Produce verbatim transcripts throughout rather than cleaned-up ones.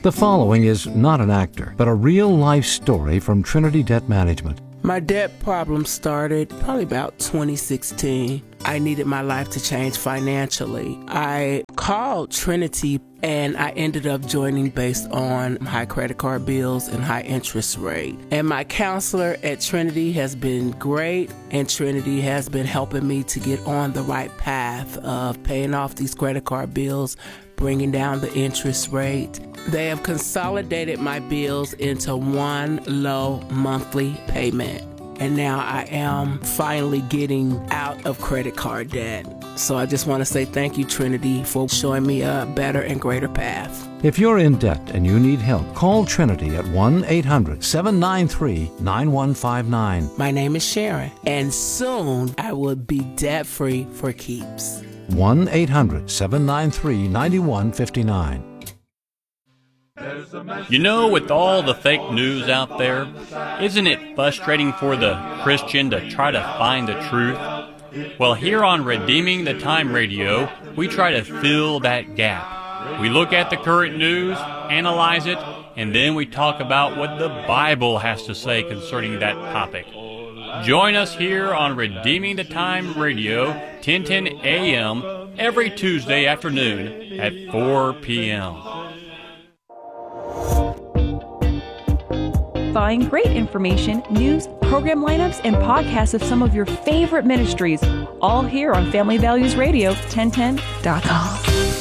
The following is not an actor, but a real-life story from Trinity Debt Management. My debt problem started probably about twenty sixteen. I needed my life to change financially. I called Trinity and I ended up joining based on high credit card bills and high interest rate. And my counselor at Trinity has been great, and Trinity has been helping me to get on the right path of paying off these credit card bills, bringing down the interest rate. They have consolidated my bills into one low monthly payment. And now I am finally getting out of credit card debt. So I just want to say thank you, Trinity, for showing me a better and greater path. If you're in debt and you need help, call Trinity at one eight hundred seven nine three nine one five nine. My name is Sharon, and soon I will be debt-free for keeps. one eight hundred seven nine three nine one five nine. You know, with all the fake news out there, isn't it frustrating for the Christian to try to find the truth? Well, here on Redeeming the Time Radio, we try to fill that gap. We look at the current news, analyze it, and then we talk about what the Bible has to say concerning that topic. Join us here on Redeeming the Time Radio, ten ten a m, every Tuesday afternoon at four p.m. Find great information, news, program lineups, and podcasts of some of your favorite ministries, all here on Family Values Radio, ten ten dot com.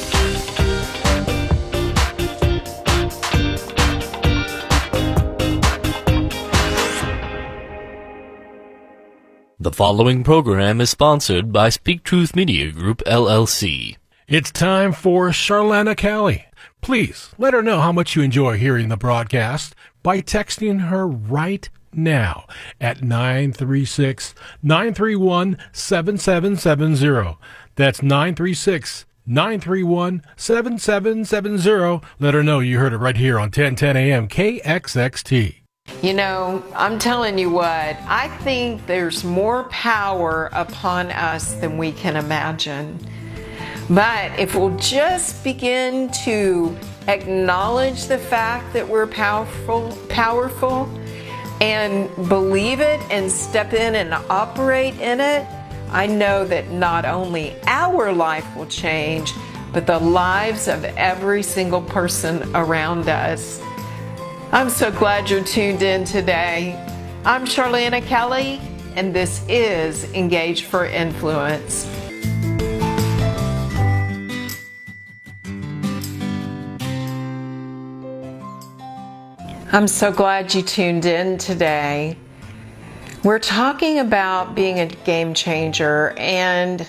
The following program is sponsored by Speak Truth Media Group, L L C. It's time for Charlana Callie. Please let her know how much you enjoy hearing the broadcast by texting her right now at nine three six, nine three one, seven seven seven zero. That's nine three six, nine three one, seven seven seven zero. Let her know you heard it right here on ten ten a m K X X T. You know, I'm telling you what, I think there's more power upon us than we can imagine. But if we'll just begin to acknowledge the fact that we're powerful, powerful, and believe it and step in and operate in it, I know that not only our life will change, but the lives of every single person around us. I'm so glad you're tuned in today. I'm Charlana Callie, and this is Engage for Influence. I'm so glad you tuned in today. We're talking about being a game changer, and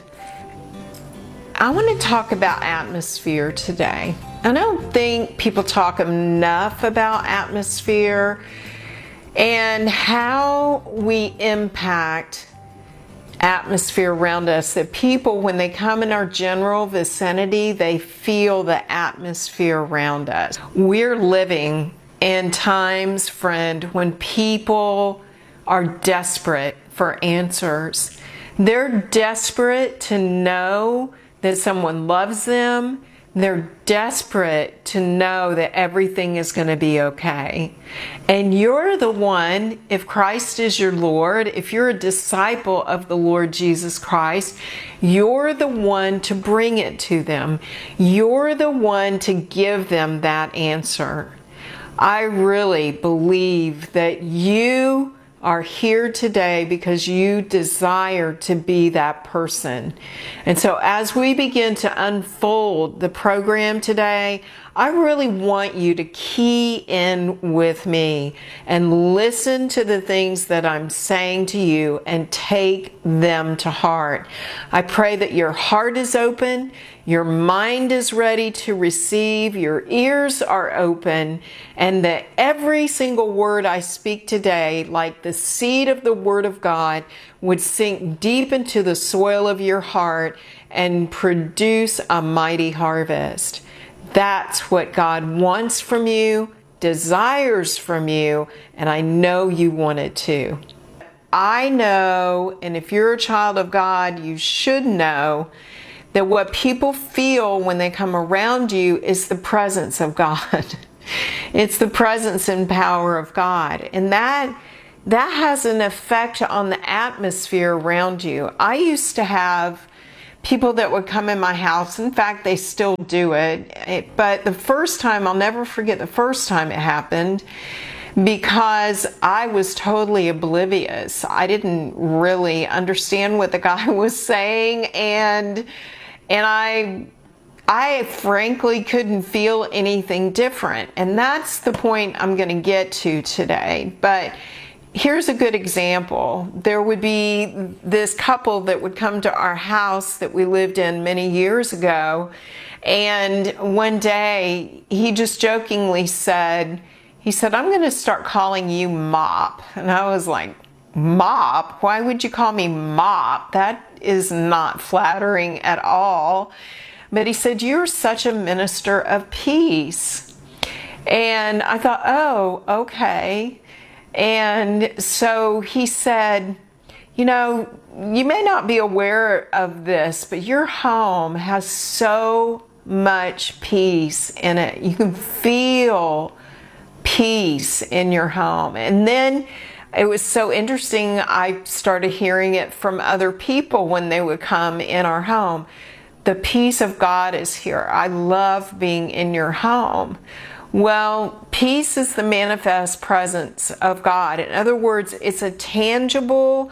I want to talk about atmosphere today. I don't think people talk enough about atmosphere and how we impact atmosphere around us, that people, when they come in our general vicinity, they feel the atmosphere around us. We're living in times, friend, when people are desperate for answers. They're desperate to know that someone loves them. They're desperate to know that everything is going to be okay. And you're the one, if Christ is your Lord, if you're a disciple of the Lord Jesus Christ, you're the one to bring it to them. You're the one to give them that answer. I really believe that you are here today because you desire to be that person. And so as we begin to unfold the program today, I really want you to key in with me and listen to the things that I'm saying to you and take them to heart. I pray that your heart is open, your mind is ready to receive, your ears are open, and that every single word I speak today, like the seed of the Word of God, would sink deep into the soil of your heart and produce a mighty harvest. That's what God wants from you, desires from you, and I know you want it too. I know, and if you're a child of God, you should know that what people feel when they come around you is the presence of God. It's the presence and power of God. And that that has an effect on the atmosphere around you. I used to have people that would come in my house. In fact, they still do it. it. But the first time, I'll never forget the first time it happened, because I was totally oblivious. I didn't really understand what the guy was saying, and and I I frankly couldn't feel anything different. And that's the point I'm going to get to today. But here's a good example. There would be this couple that would come to our house that we lived in many years ago, and one day he just jokingly said, he said, "I'm going to start calling you Mop." And I was like, "Mop? Why would you call me Mop? That is not flattering at all." But he said, "You're such a minister of peace." And I thought, oh, okay. And so he said, "You know, you may not be aware of this, but your home has so much peace in it. You can feel peace in your home." And then it was so interesting, I started hearing it from other people when they would come in our home. "The peace of God is here. I love being in your home." Well, peace is the manifest presence of God. In other words, it's a tangible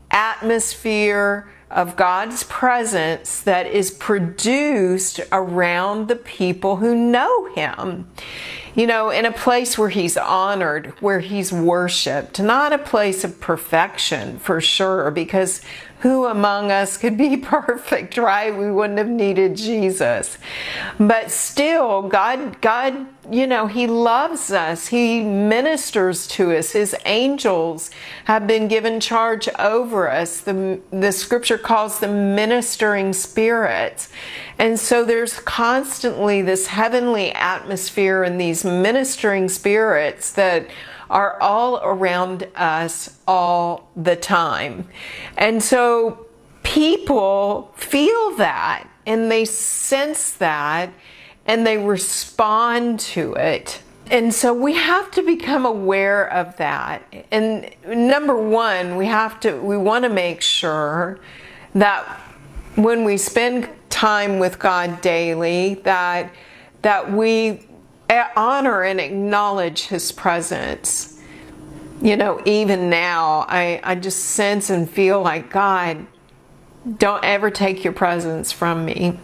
atmosphere of God's presence that is produced around the people who know Him. You know, in a place where He's honored, where He's worshiped, not a place of perfection for sure, because who among us could be perfect, right? We wouldn't have needed Jesus. But still, God, God, you know, He loves us. He ministers to us. His angels have been given charge over us. The, the scripture calls them ministering spirits. And so there's constantly this heavenly atmosphere and these ministering spirits that are all around us all the time. And so people feel that, and they sense that, and they respond to it. And so we have to become aware of that. And number one, we have to, we want to make sure that when we spend time with God daily, that that we honor and acknowledge His presence. You know, even now, I, I just sense and feel like, God, don't ever take your presence from me.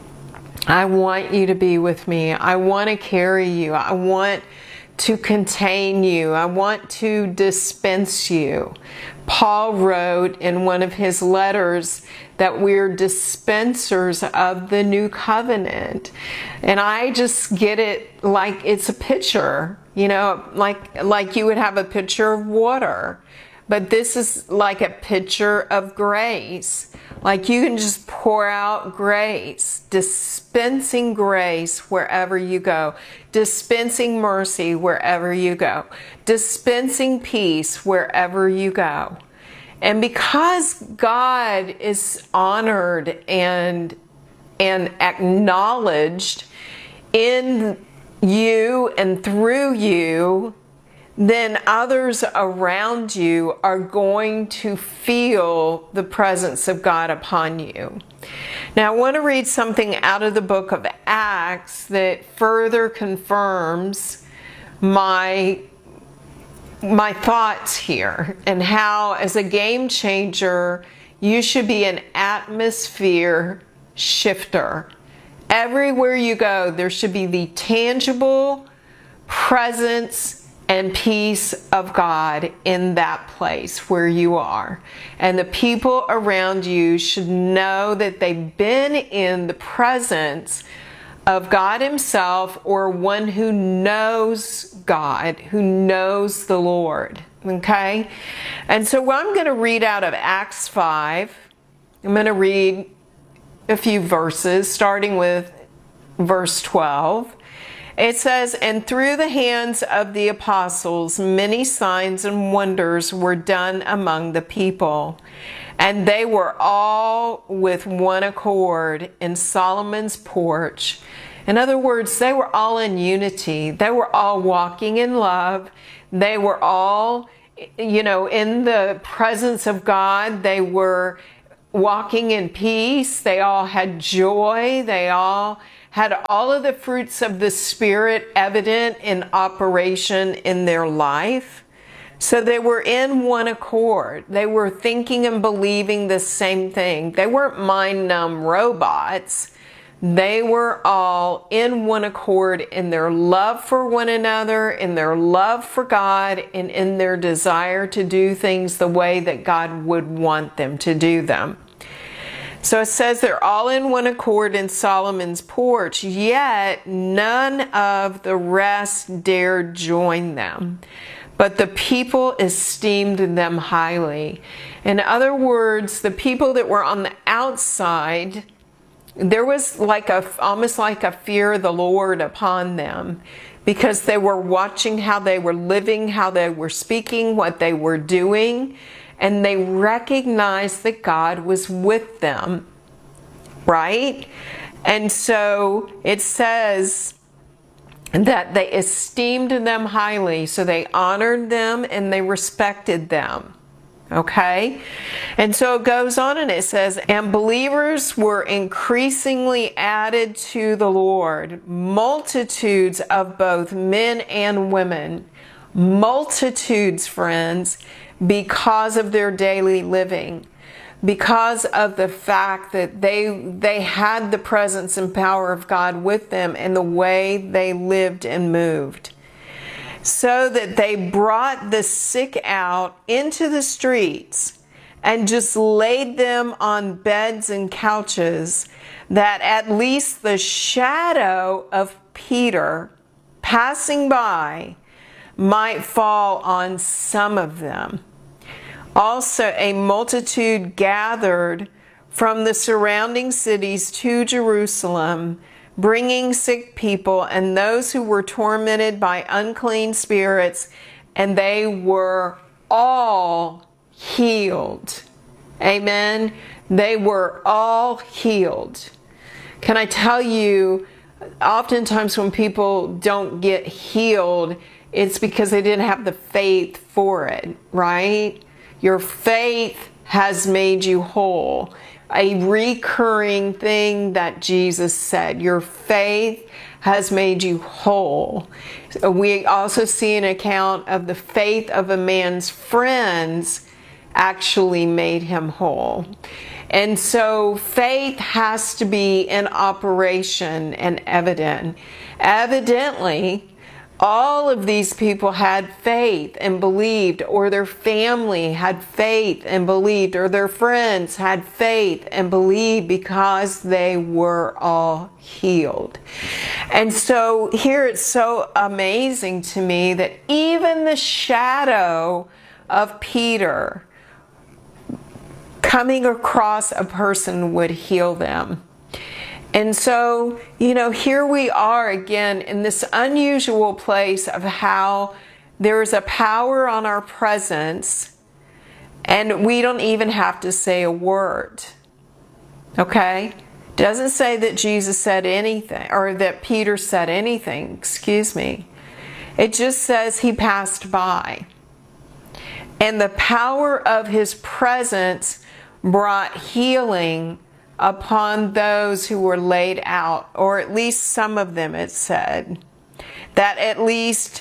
I want you to be with me. I want to carry you. I want to contain you. I want to dispense you. Paul wrote in one of his letters that we're dispensers of the new covenant. And I just get it like it's a pitcher, you know, like, like you would have a pitcher of water. But this is like a pitcher of grace. Like you can just pour out grace, dispensing grace wherever you go, dispensing mercy wherever you go, dispensing peace wherever you go. And because God is honored and and acknowledged in you and through you, then others around you are going to feel the presence of God upon you. Now, I want to read something out of the book of Acts that further confirms my my thoughts here, and how as a game changer you should be an atmosphere shifter. Everywhere you go, there should be the tangible presence and peace of God in that place where you are. And the people around you should know that they've been in the presence of God Himself, or one who knows God, who knows the Lord. Okay? And so I'm going to read out of Acts five. I'm going to read a few verses, starting with verse twelve. It says, "And through the hands of the apostles, many signs and wonders were done among the people. And they were all with one accord in Solomon's porch. In other words, they were all in unity. They were all walking in love. They were all, you know, in the presence of God. They were walking in peace. They all had joy. They all had all of the fruits of the Spirit evident in operation in their life. So they were in one accord. They were thinking and believing the same thing. They weren't mind-numb robots. They were all in one accord in their love for one another, in their love for God, and in their desire to do things the way that God would want them to do them. So it says they're all in one accord in Solomon's porch, yet none of the rest dared join them. But the people esteemed them highly. In other words, the people that were on the outside, there was like a, almost like a fear of the Lord upon them, because they were watching how they were living, how they were speaking, what they were doing, and they recognized that God was with them, right? And so it says that they esteemed them highly, so they honored them and they respected them. Okay? And so it goes on and it says, and believers were increasingly added to the Lord, multitudes of both men and women. Multitudes, friends, because of their daily living. Because of the fact that they they had the presence and power of God with them and the way they lived and moved. So that they brought the sick out into the streets and just laid them on beds and couches, that at least the shadow of Peter passing by might fall on some of them. Also, a multitude gathered from the surrounding cities to Jerusalem, bringing sick people and those who were tormented by unclean spirits, and they were all healed. Amen. They were all healed. Can I tell you, oftentimes when people don't get healed, it's because they didn't have the faith for it, right? Your faith has made you whole. A recurring thing that Jesus said. Your faith has made you whole. We also see an account of the faith of a man's friends actually made him whole. And so faith has to be in operation and evident. Evidently, all of these people had faith and believed, or their family had faith and believed, or their friends had faith and believed, because they were all healed. And so here it's so amazing to me that even the shadow of Peter coming across a person would heal them. And so, you know, here we are again in this unusual place of how there is a power on our presence and we don't even have to say a word. Okay? Doesn't say that Jesus said anything, or that Peter said anything, excuse me. It just says he passed by. And the power of his presence brought healing upon those who were laid out, or at least some of them, it said. That at least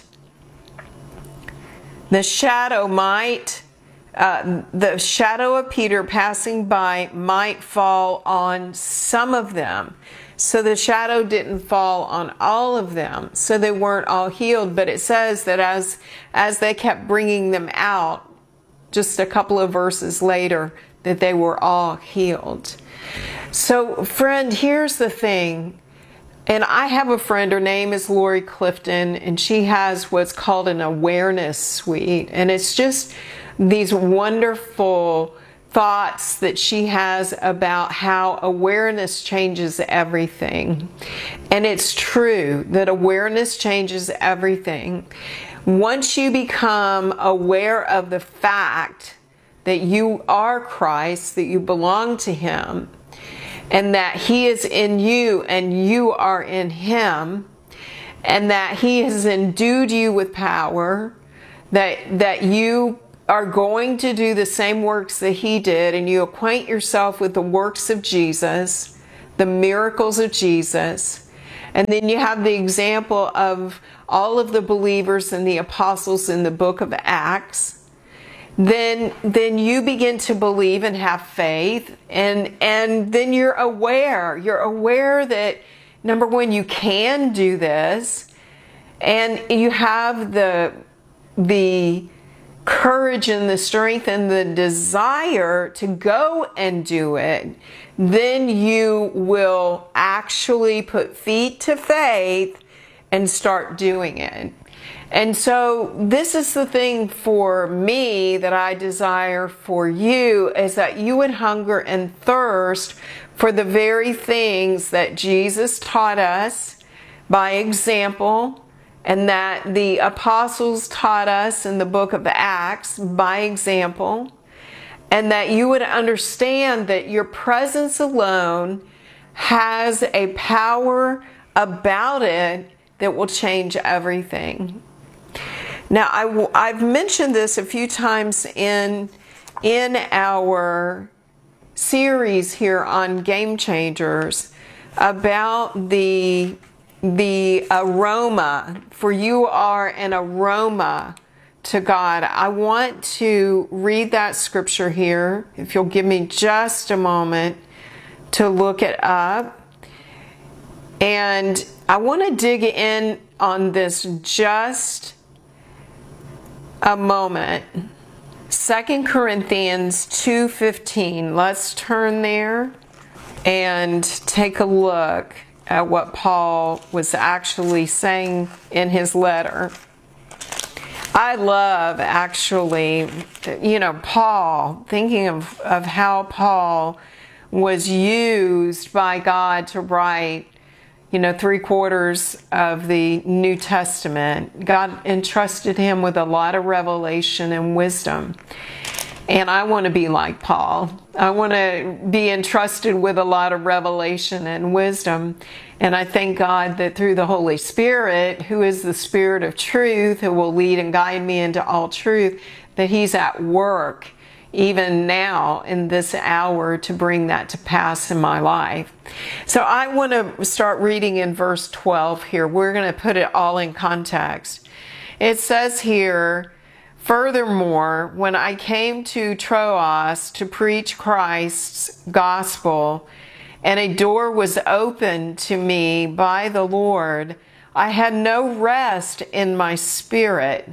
the shadow might, uh, the shadow of Peter passing by might fall on some of them. So the shadow didn't fall on all of them, so they weren't all healed. But it says that as, as they kept bringing them out, just a couple of verses later, that they were all healed. So, friend, here's the thing. And I have a friend, her name is Lori Clifton, and she has what's called an awareness suite. And it's just these wonderful thoughts that she has about how awareness changes everything. And it's true that awareness changes everything. Once you become aware of the fact that you are Christ, that you belong to Him, and that He is in you and you are in Him, and that He has endued you with power, that, that you are going to do the same works that He did, and you acquaint yourself with the works of Jesus, the miracles of Jesus. And then you have the example of all of the believers and the apostles in the book of Acts. Then, then you begin to believe and have faith, and, and then you're aware. You're aware that, number one, you can do this, and you have the, the courage and the strength and the desire to go and do it. Then you will actually put feet to faith and start doing it. And so this is the thing for me that I desire for you, is that you would hunger and thirst for the very things that Jesus taught us by example, and that the apostles taught us in the book of Acts by example, and that you would understand that your presence alone has a power about it that will change everything. Now, I, I've mentioned this a few times in, in our series here on Game Changers about the, the aroma. For you are an aroma to God. I want to read that scripture here, if you'll give me just a moment to look it up. And I want to dig in on this just a moment. Second Corinthians two fifteen. Let's turn there and take a look at what Paul was actually saying in his letter. I love, actually, you know, Paul, thinking of, of how Paul was used by God to write, you know, three quarters of the New Testament. God entrusted him with a lot of revelation and wisdom. And I want to be like Paul. I want to be entrusted with a lot of revelation and wisdom. And I thank God that through the Holy Spirit, who is the Spirit of truth, who will lead and guide me into all truth, that He's at work even now in this hour to bring that to pass in my life. So I want to start reading in verse twelve here. We're going to put it all in context. It says here, "Furthermore, when I came to Troas to preach Christ's gospel, and a door was opened to me by the Lord, I had no rest in my spirit,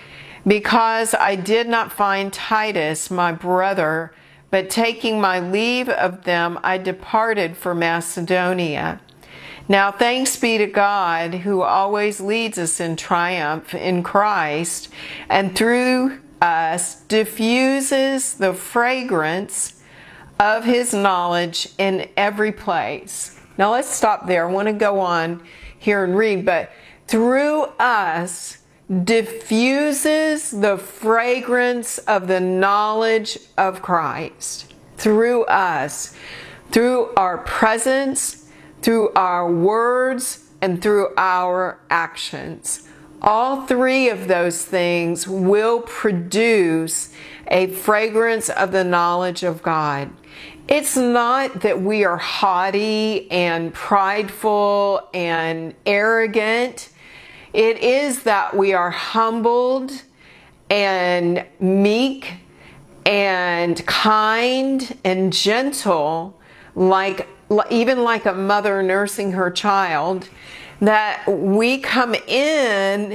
because I did not find Titus, my brother, but taking my leave of them, I departed for Macedonia. Now thanks be to God, who always leads us in triumph in Christ, and through us diffuses the fragrance of His knowledge in every place." Now let's stop there. I want to go on here and read, but through us diffuses the fragrance of the knowledge of Christ. Through us, through our presence, through our words, and through our actions. All three of those things will produce a fragrance of the knowledge of God. It's not that we are haughty and prideful and arrogant. It is that we are humbled and meek and kind and gentle, like even like a mother nursing her child, that we come in,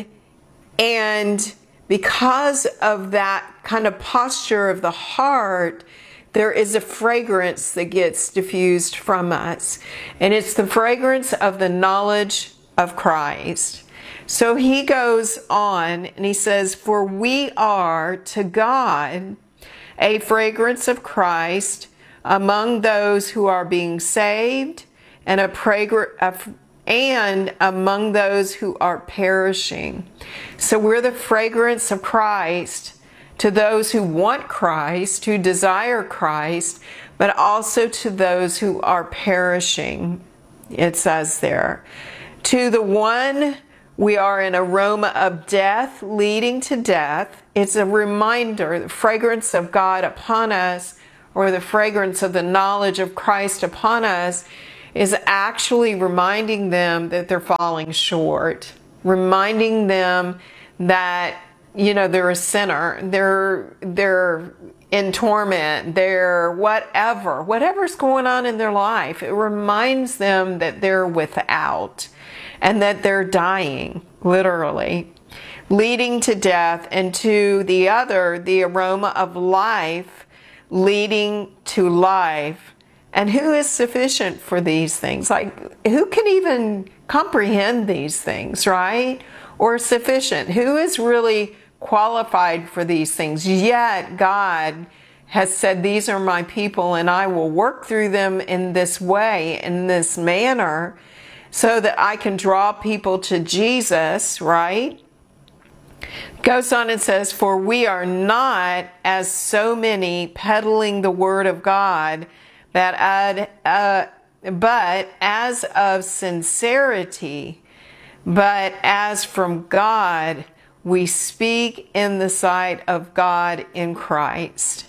and because of that kind of posture of the heart, there is a fragrance that gets diffused from us. And it's the fragrance of the knowledge of Christ. So he goes on and he says, "For we are to God a fragrance of Christ among those who are being saved, and a fragrance and among those who are perishing." So we're the fragrance of Christ to those who want Christ, who desire Christ, but also to those who are perishing, it says there. To the one, we are an aroma of death leading to death. It's a reminder, the fragrance of God upon us, or the fragrance of the knowledge of Christ upon us, is actually reminding them that they're falling short, reminding them that, you know, they're a sinner, they're they're in torment, they're whatever, whatever's going on in their life. It reminds them that they're without and that they're dying, literally, leading to death, and to the other, the aroma of life, leading to life. And who is sufficient for these things? Like, who can even comprehend these things, right? Or sufficient? Who is really qualified for these things? Yet God has said, these are my people, and I will work through them in this way, in this manner, so that I can draw people to Jesus, right? Goes on and says, for we are not as so many peddling the word of God, that uh, but as of sincerity, but as from God, we speak in the sight of God in Christ.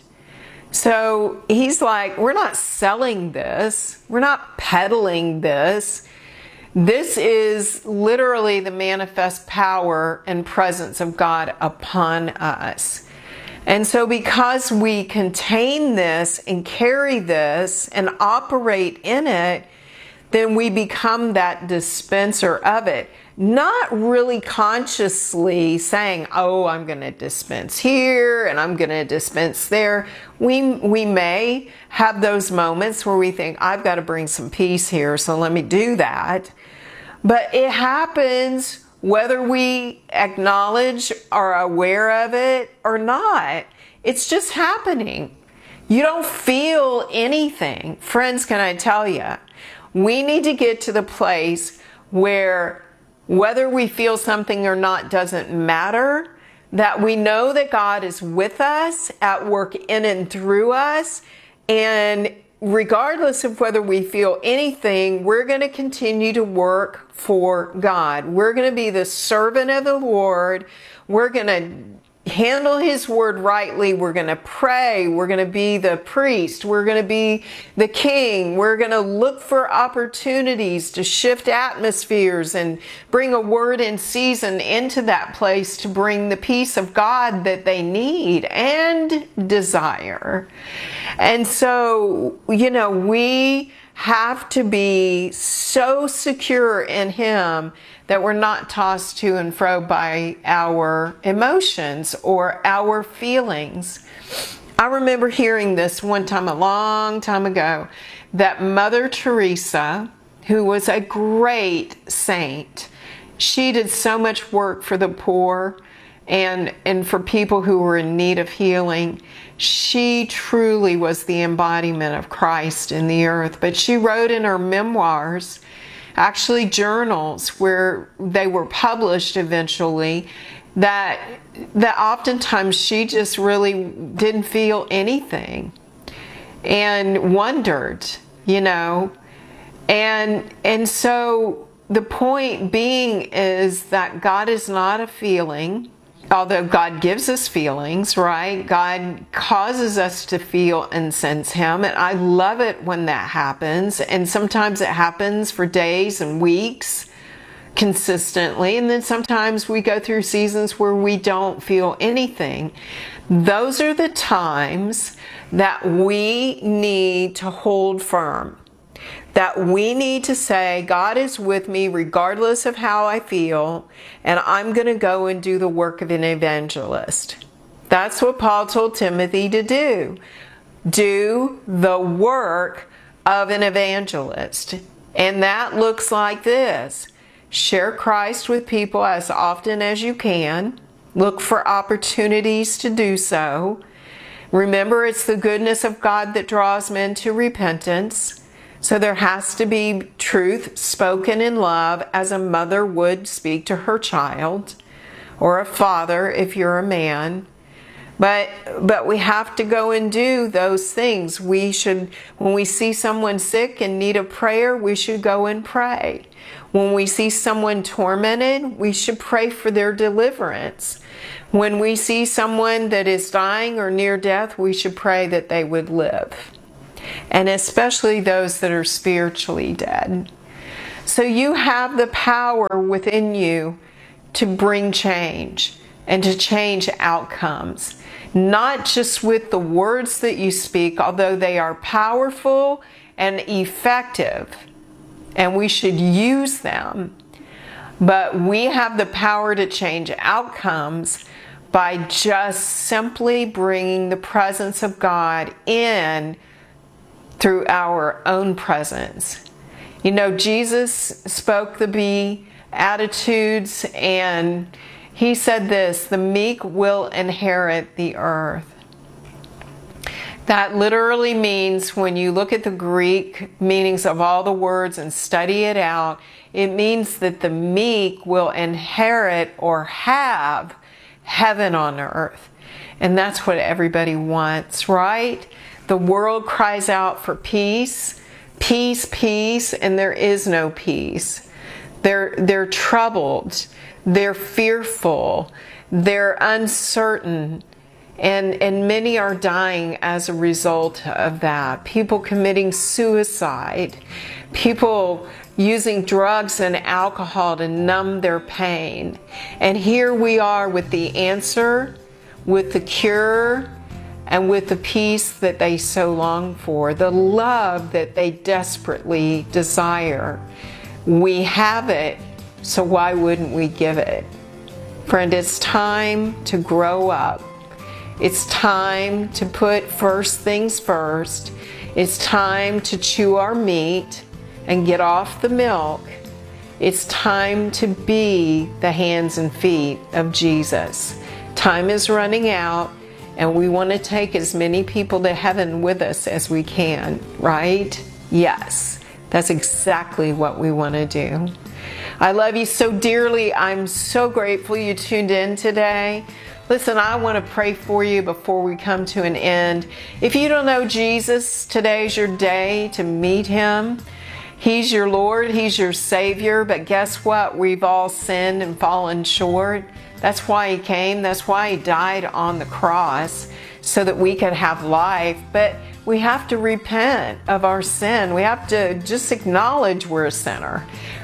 So he's like, we're not selling this. We're not peddling this. This is literally the manifest power and presence of God upon us. And so because we contain this and carry this and operate in it, then we become that dispenser of it. Not really consciously saying, oh, I'm going to dispense here and I'm going to dispense there. We, we may have those moments where we think, I've got to bring some peace here, so let me do that. But it happens whether we acknowledge or are aware of it or not. It's just happening. You don't feel anything. Friends, can I tell you, we need to get to the place where whether we feel something or not doesn't matter, that we know that God is with us, at work in and through us, and regardless of whether we feel anything, we're going to continue to work for God. We're going to be the servant of the Lord. We're going to handle His word rightly. We're going to pray. We're going to be the priest. We're going to be the king. We're going to look for opportunities to shift atmospheres and bring a word in season into that place to bring the peace of God that they need and desire. And so, you know, we have to be so secure in Him that we're not tossed to and fro by our emotions or our feelings. I remember hearing this one time, a long time ago, that Mother Teresa, who was a great saint, she did so much work for the poor and, and for people who were in need of healing. She truly was the embodiment of Christ in the earth. But she wrote in her memoirs, actually journals where they were published eventually, that that oftentimes she just really didn't feel anything and wondered, you know. And and so the point being is that God is not a feeling. Although God gives us feelings, right? God causes us to feel and sense Him. And I love it when that happens. And sometimes it happens for days and weeks consistently. And then sometimes we go through seasons where we don't feel anything. Those are the times that we need to hold firm. That we need to say, God is with me regardless of how I feel, and I'm going to go and do the work of an evangelist. That's what Paul told Timothy to do. Do the work of an evangelist. And that looks like this. Share Christ with people as often as you can. Look for opportunities to do so. Remember, it's the goodness of God that draws men to repentance. So there has to be truth spoken in love, as a mother would speak to her child, or a father if you're a man. But but we have to go and do those things. We should, when we see someone sick and need a prayer, we should go and pray. When we see someone tormented, we should pray for their deliverance. When we see someone that is dying or near death, we should pray that they would live. And especially those that are spiritually dead. So you have the power within you to bring change and to change outcomes. Not just with the words that you speak, although they are powerful and effective, and we should use them. But we have the power to change outcomes by just simply bringing the presence of God in through our own presence. You know, Jesus spoke the Beatitudes, and he said this, the meek will inherit the earth. That literally means, when you look at the Greek meanings of all the words and study it out, it means that the meek will inherit or have heaven on earth. And that's what everybody wants, right? The world cries out for peace, peace, peace, and there is no peace. They're, they're troubled. They're fearful, they're uncertain, and, and many are dying as a result of that. People committing suicide, people using drugs and alcohol to numb their pain. And here we are with the answer, with the cure, and with the peace that they so long for, the love that they desperately desire. We have it. So why wouldn't we give it? Friend, it's time to grow up. It's time to put first things first. It's time to chew our meat and get off the milk. It's time to be the hands and feet of Jesus. Time is running out, and we want to take as many people to heaven with us as we can, right? Yes, that's exactly what we want to do. I love you so dearly. I'm so grateful you tuned in today. Listen, I want to pray for you before we come to an end. If you don't know Jesus, today's your day to meet Him. He's your Lord. He's your Savior. But guess what? We've all sinned and fallen short. That's why He came. That's why He died on the cross, so that we could have life. But we have to repent of our sin. We have to just acknowledge we're a sinner.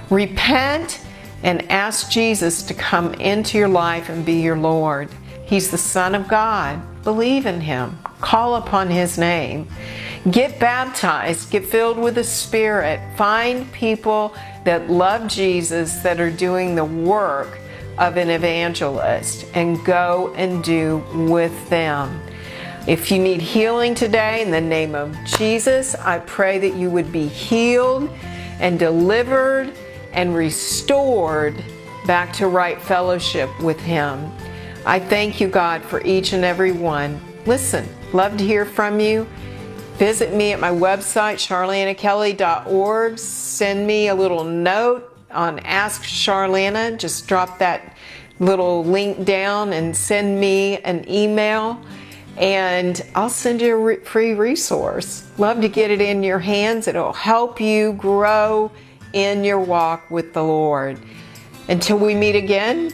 Repent and ask Jesus to come into your life and be your Lord. He's the Son of God. Believe in Him. Call upon His name. Get baptized. Get filled with the Spirit. Find people that love Jesus, that are doing the work of an evangelist, and go and do with them. If you need healing today, in the name of Jesus, I pray that you would be healed and delivered and restored back to right fellowship with Him. I thank you, God, for each and every one. Listen, love to hear from you. Visit me at my website, charlana kelly dot org. Send me a little note on Ask Charlana. Just drop that little link down and send me an email, and I'll send you a re- free resource. Love to get it in your hands. It'll help you grow in your walk with the Lord. Until we meet again,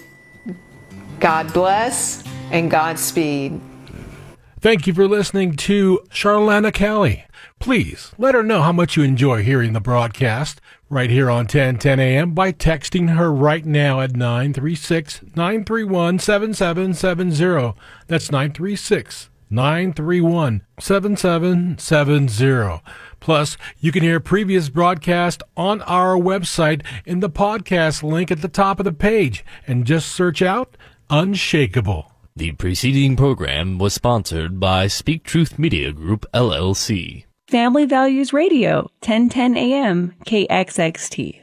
God bless and Godspeed. Thank you for listening to Charlana Kelly. Please let her know how much you enjoy hearing the broadcast right here on ten ten a.m. by texting her right now at nine three six, nine three one, seven seven seven zero. That's nine three six, nine three one, seven seven seven zero. Plus, you can hear previous broadcasts on our website in the podcast link at the top of the page, and just search out Unshakable. The preceding program was sponsored by Speak Truth Media Group, L L C. Family Values Radio, ten ten a.m. K X X T.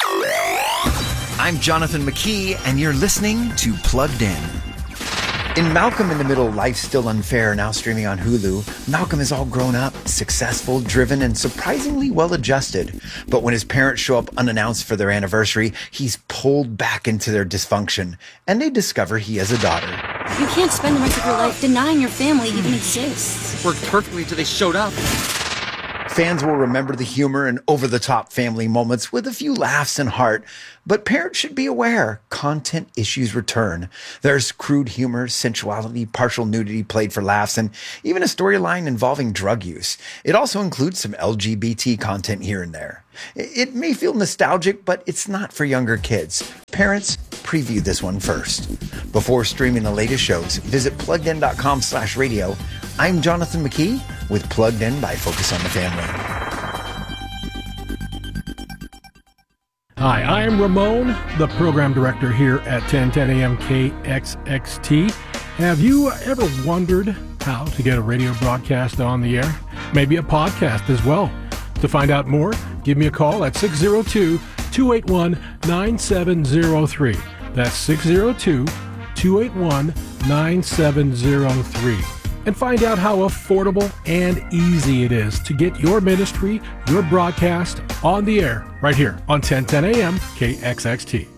I'm Jonathan McKee, and you're listening to Plugged In. In Malcolm in the Middle, Life's Still Unfair, now streaming on Hulu, Malcolm is all grown up, successful, driven, and surprisingly well-adjusted. But when his parents show up unannounced for their anniversary, he's pulled back into their dysfunction, and they discover he has a daughter. You can't spend the rest of your life denying your family even exists. Worked perfectly until they showed up. Fans will remember the humor and over-the-top family moments with a few laughs and heart, but parents should be aware content issues return. There's crude humor, sensuality, partial nudity played for laughs, and even a storyline involving drug use. It also includes some L G B T content here and there. It may feel nostalgic, but it's not for younger kids. Parents, preview this one first. Before streaming the latest shows, visit pluggedin.com slash radio. I'm Jonathan McKee with Plugged In by Focus on the Family. Hi, I'm Ramon, the program director here at ten ten A M K X X T. Have you ever wondered how to get a radio broadcast on the air? Maybe a podcast as well. To find out more, give me a call at six oh two, two eight one, nine seven oh three. That's six oh two, two eight one, nine seven oh three. And find out how affordable and easy it is to get your ministry, your broadcast on the air right here on ten ten A M K X X T.